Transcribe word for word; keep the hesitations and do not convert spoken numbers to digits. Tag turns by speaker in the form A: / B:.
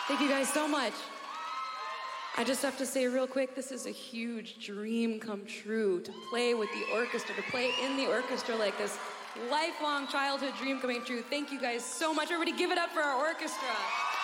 A: Thank you guys so much. I just have to say real quick, this is a huge dream come true to play with the orchestra, to play in the orchestra like this. Lifelong childhood dream coming true. Thank you guys so much. Everybody give it up for our orchestra.